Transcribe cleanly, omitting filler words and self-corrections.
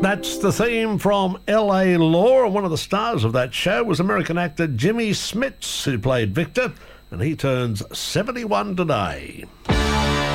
That's the theme from L.A. Law, and one of the stars of that show was American actor Jimmy Smits, who played Victor, and he turns 71 today.